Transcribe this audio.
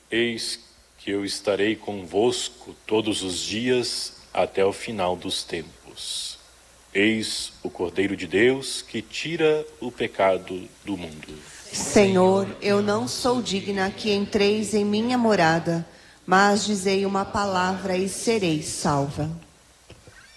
Eis que eu estarei convosco todos os dias até o final dos tempos. Eis o Cordeiro de Deus que tira o pecado do mundo. Senhor, eu não sou digna que entreis em minha morada, mas dizei uma palavra e serei salva.